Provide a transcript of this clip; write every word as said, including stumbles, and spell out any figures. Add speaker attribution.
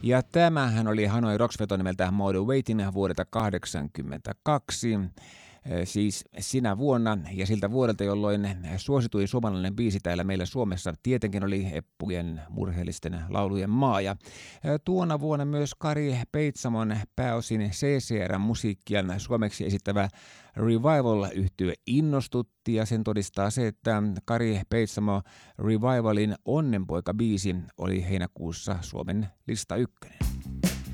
Speaker 1: Ja tämähän oli Hanoi Rocks-veto nimeltään Maude Waitin vuodelta kahdeksankymmentäkaksi. Siis sinä vuonna ja siltä vuodelta, jolloin suosituin suomalainen biisi täällä meillä Suomessa tietenkin oli Eppujen murheellisten laulujen maa. Ja tuona vuonna myös Kari Peitsamon pääosin C C R-musiikkia suomeksi esittävä Revival-yhtye innostutti, ja sen todistaa se, että Kari Peitsamo Revivalin Onnenpoika-biisi oli heinäkuussa Suomen lista ykkönen.